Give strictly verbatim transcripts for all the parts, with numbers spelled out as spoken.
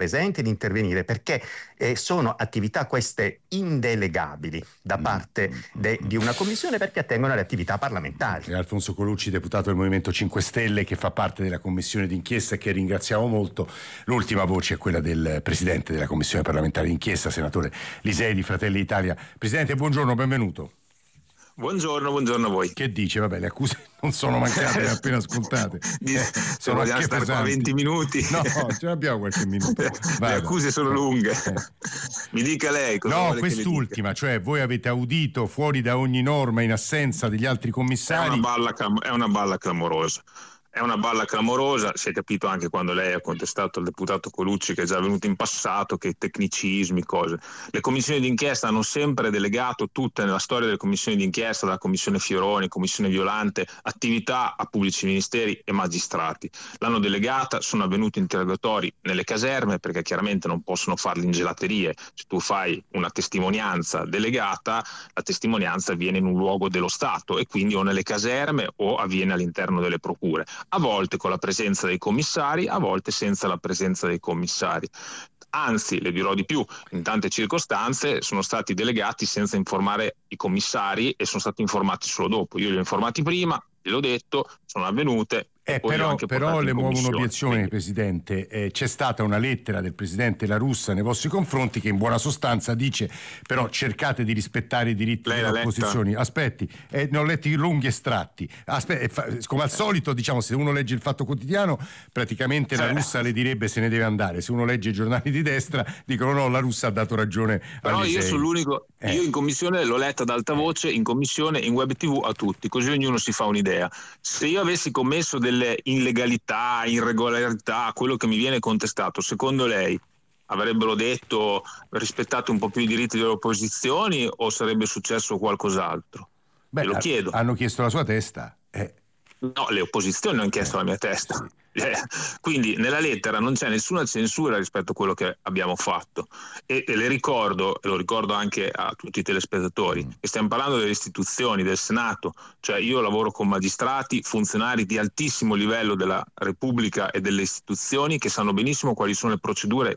presente, di intervenire, perché eh, sono attività queste indelegabili da parte de, di una commissione, perché attengono alle attività parlamentari. E Alfonso Colucci, deputato del Movimento cinque Stelle, che fa parte della commissione d'inchiesta e che ringraziamo molto. L'ultima voce è quella del presidente della commissione parlamentare d'inchiesta, senatore Lisei di Fratelli d'Italia. Presidente, buongiorno, benvenuto. Buongiorno, buongiorno a voi. Che dice? Vabbè, le accuse non sono mancate, le ho appena ascoltate. Eh, se vogliamo stare pesanti. qua venti minuti. No, ce l'abbiamo qualche minuto. Vada. Le accuse sono lunghe. Eh. Mi dica lei cosa No, vuole quest'ultima, cioè voi avete audito fuori da ogni norma, in assenza degli altri commissari. È una balla, è una balla clamorosa. È una balla clamorosa, si è capito anche quando lei ha contestato al deputato Colucci, che è già venuto in passato, che tecnicismi, cose. Le commissioni d'inchiesta hanno sempre delegato tutte, nella storia delle commissioni d'inchiesta, dalla commissione Fioroni, commissione Violante, attività a pubblici ministeri e magistrati. L'hanno delegata, sono avvenuti interrogatori nelle caserme, perché chiaramente non possono farli in gelaterie. Se tu fai una testimonianza delegata, la testimonianza avviene in un luogo dello Stato e quindi o nelle caserme o avviene all'interno delle procure. A volte con la presenza dei commissari, a volte senza la presenza dei commissari. Anzi, le dirò di più, in tante circostanze sono stati delegati senza informare i commissari e sono stati informati solo dopo. Io li ho informati prima, gliel'ho detto, sono avvenute. Eh, però però le muovo un'obiezione, quindi. Presidente. Eh, c'è stata una lettera del Presidente La Russa nei vostri confronti che in buona sostanza dice però cercate di rispettare i diritti Lei delle opposizioni. Aspetti, eh, ne ho letti lunghi estratti. Aspetti, fa, come al solito, diciamo, se uno legge il Fatto Quotidiano, praticamente La Russa le direbbe se ne deve andare. Se uno legge i giornali di destra, dicono no, La Russa ha dato ragione. Però io sono l'unico, eh. io in commissione l'ho letta ad alta voce, in commissione, in web tv a tutti, così ognuno si fa un'idea. Se io avessi commesso delle illegalità, irregolarità, quello che mi viene contestato, secondo lei avrebbero detto rispettate un po' più i diritti delle opposizioni o sarebbe successo qualcos'altro? Beh, lo chiedo. Hanno chiesto la sua testa. Eh. No, le opposizioni hanno chiesto eh. la mia testa. Sì. Quindi nella lettera non c'è nessuna censura rispetto a quello che abbiamo fatto e, e le ricordo, e lo ricordo anche a tutti i telespettatori, mm. che stiamo parlando delle istituzioni, del Senato, cioè io lavoro con magistrati, funzionari di altissimo livello della Repubblica e delle istituzioni che sanno benissimo quali sono le procedure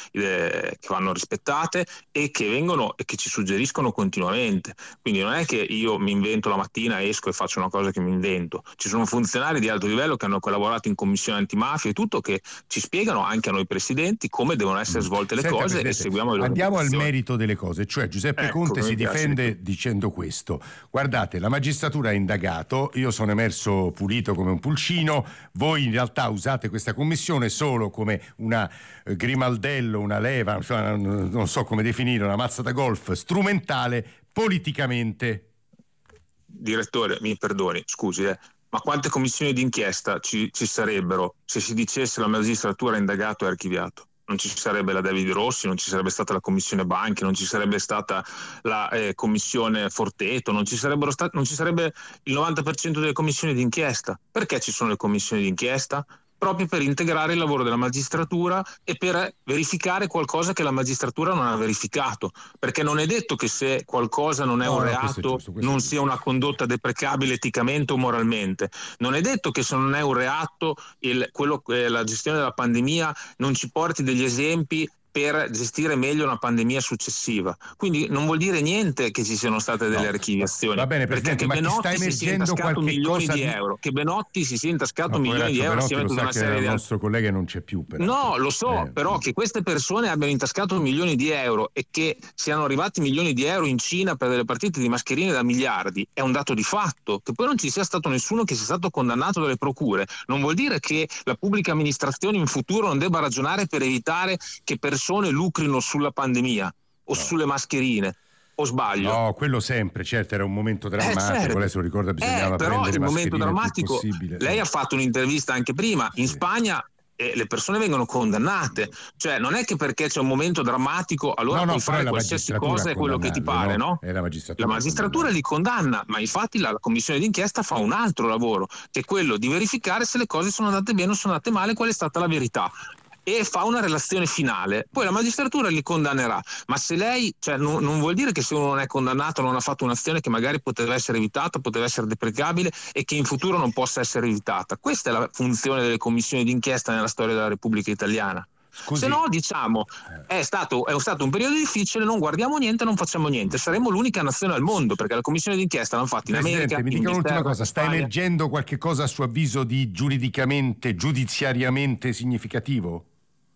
eh, che vanno rispettate e che vengono e che ci suggeriscono continuamente. Quindi non è che io mi invento la mattina, esco e faccio una cosa che mi invento. Ci sono funzionari di alto livello che hanno collaborato in commissione antimafia e tutto, che ci spiegano anche a noi presidenti come devono essere svolte le Senta, cose e seguiamo le loro andiamo al merito delle cose, cioè Giuseppe ecco, Conte si difende dicendo questo: guardate, la magistratura ha indagato, io sono emerso pulito come un pulcino, voi in realtà usate questa commissione solo come una eh, grimaldello, una leva, non so come definire, una mazza da golf strumentale politicamente. Direttore, mi perdoni, scusi eh ma quante commissioni d'inchiesta ci, ci sarebbero se si dicesse la magistratura ha indagato e archiviato? Non ci sarebbe la David Rossi, non ci sarebbe stata la commissione Banchi, non ci sarebbe stata la eh, commissione Forteto, non ci sarebbero stat- non ci sarebbe il novanta per cento delle commissioni d'inchiesta. Perché ci sono le commissioni d'inchiesta? Proprio per integrare il lavoro della magistratura e per verificare qualcosa che la magistratura non ha verificato, perché non è detto che se qualcosa non è no, un no, reato giusto, non sia una condotta deprecabile eticamente o moralmente, non è detto che se non è un reato il, quello, eh, la gestione della pandemia non ci porti degli esempi per gestire meglio una pandemia successiva. Quindi non vuol dire niente che ci siano state delle no, archiviazioni. Va bene, perché che ma Benotti si sia intascato milioni di, di euro, che Benotti si sia intascato no, milioni di euro, si è una serie di il nostro collega non c'è più. Però. No, lo so, eh, però che queste persone abbiano intascato milioni di euro e che siano arrivati milioni di euro in Cina per delle partite di mascherine da miliardi è un dato di fatto. Che poi non ci sia stato nessuno che sia stato condannato dalle procure non vuol dire che la pubblica amministrazione in futuro non debba ragionare per evitare che persone lucrino sulla pandemia o no. sulle mascherine. O sbaglio? No, quello sempre, certo, era un momento drammatico, eh, certo. Lei se lo ricorda, bisognava eh, però prendere il momento drammatico, lei ha fatto un'intervista anche prima in sì. Spagna e le persone vengono condannate, cioè non è che perché c'è un momento drammatico allora no, puoi no, fare qualsiasi cosa è quello che ti pare, no? no? La magistratura, la magistratura li condanna, ma infatti la, la commissione d'inchiesta fa un altro lavoro, che è quello di verificare se le cose sono andate bene o sono andate male, qual è stata la verità, e fa una relazione finale, poi la magistratura li condannerà, ma se lei, cioè non, non vuol dire che se uno non è condannato non ha fatto un'azione che magari poteva essere evitata, poteva essere deprecabile e che in futuro non possa essere evitata. Questa è la funzione delle commissioni d'inchiesta nella storia della Repubblica Italiana. Scusi. Se no diciamo è stato, è stato un periodo difficile, non guardiamo niente, non facciamo niente, saremo l'unica nazione al mondo, perché la commissione d'inchiesta l'hanno fatta in Presidente, America. mi dica un'ultima cosa, sta Spagna. emergendo qualche cosa a suo avviso di giuridicamente, giudiziariamente significativo?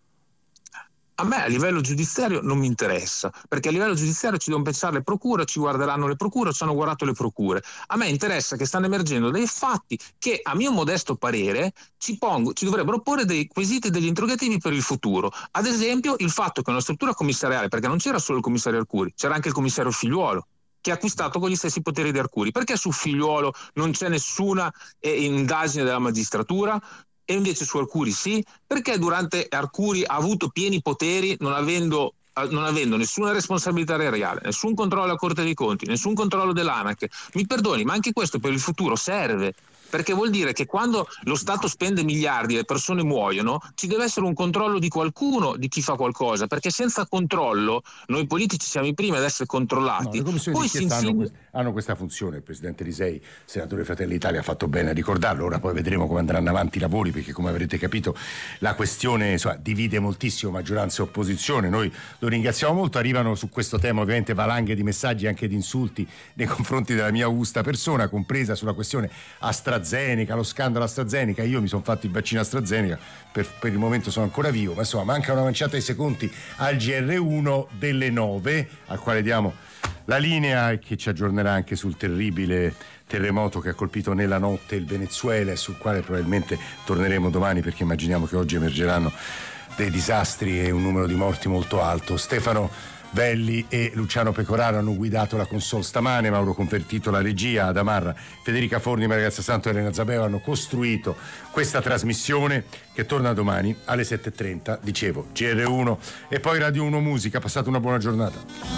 A me a livello giudiziario non mi interessa, perché a livello giudiziario ci devono pensare le procure, ci guarderanno le procure, ci hanno guardato le procure. A me interessa che stanno emergendo dei fatti che, a mio modesto parere, ci, pongo, ci dovrebbero porre dei quesiti e degli interrogativi per il futuro. Ad esempio il fatto che una struttura commissariale, perché non c'era solo il commissario Arcuri, c'era anche il commissario Figliuolo, che ha acquistato con gli stessi poteri di Arcuri. Perché su Figliuolo non c'è nessuna eh, indagine della magistratura? E invece su Arcuri sì? Perché durante Arcuri ha avuto pieni poteri non avendo, non avendo nessuna responsabilità reale, nessun controllo della Corte dei Conti, nessun controllo dell'ANAC? Mi perdoni, ma anche questo per il futuro serve, perché vuol dire che quando lo Stato spende miliardi e le persone muoiono, ci deve essere un controllo di qualcuno, di chi fa qualcosa, perché senza controllo noi politici siamo i primi ad essere controllati. No, le commissioni Poi di inchiesta si hanno, insegna... quest- hanno questa funzione. Il Presidente Lisei, senatore Fratelli d'Italia, ha fatto bene a ricordarlo. Ora poi vedremo come andranno avanti i lavori, perché come avrete capito la questione insomma, divide moltissimo maggioranza e opposizione. Noi lo ringraziamo molto. Arrivano su questo tema ovviamente valanghe di messaggi, anche di insulti nei confronti della mia augusta persona, compresa sulla questione AstraZeneca, lo scandalo AstraZeneca. Io mi sono fatto il vaccino AstraZeneca, per, per il momento sono ancora vivo, ma insomma manca una manciata di secondi al G R uno delle nove, al quale diamo la linea e che ci aggiornerà anche sul terribile terremoto che ha colpito nella notte il Venezuela e sul quale probabilmente torneremo domani, perché immaginiamo che oggi emergeranno dei disastri e un numero di morti molto alto. Stefano Velli e Luciano Pecoraro hanno guidato la console stamane, Mauro Convertito la regia, Ad Amarra, Federica Forni, Maria Grazia Santo e Elena Zabeo hanno costruito questa trasmissione che torna domani alle sette e trenta, dicevo G R uno e poi Radio uno Musica. Passate una buona giornata.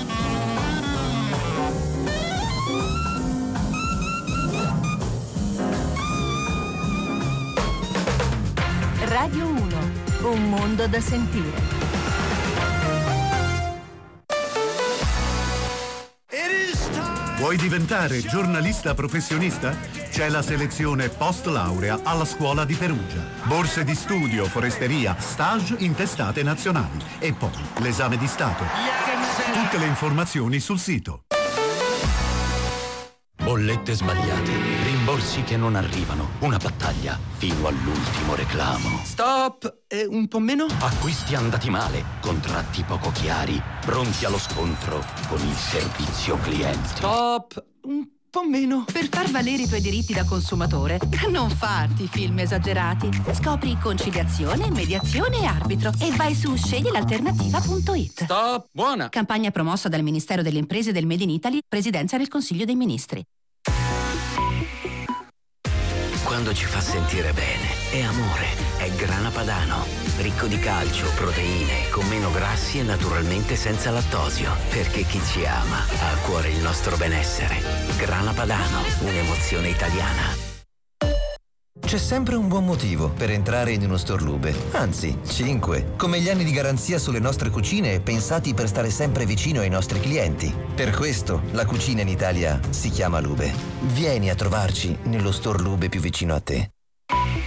Radio uno, un mondo da sentire. Vuoi diventare giornalista professionista? C'è la selezione post laurea alla scuola di Perugia. Borse di studio, foresteria, stage in testate nazionali e poi l'esame di Stato. Tutte le informazioni sul sito. Bollette sbagliate, rimborsi che non arrivano, una battaglia fino all'ultimo reclamo. Stop! E un po' meno? Acquisti andati male, contratti poco chiari, pronti allo scontro con il servizio clienti. Stop! Un po' meno. Per far valere i tuoi diritti da consumatore, non farti film esagerati. Scopri conciliazione, mediazione e arbitro e vai su scegli l'alternativa punto it. Stop! Buona! Campagna promossa dal Ministero delle Imprese del Made in Italy, Presidenza del Consiglio dei Ministri. Quando ci fa sentire bene, è amore, è Grana Padano. Ricco di calcio, proteine, con meno grassi e naturalmente senza lattosio. Perché chi ci ama ha a cuore il nostro benessere. Grana Padano, un'emozione italiana. C'è sempre un buon motivo per entrare in uno store Lube, anzi cinque, come gli anni di garanzia sulle nostre cucine pensati per stare sempre vicino ai nostri clienti. Per questo la cucina in Italia si chiama Lube. Vieni a trovarci nello store Lube più vicino a te.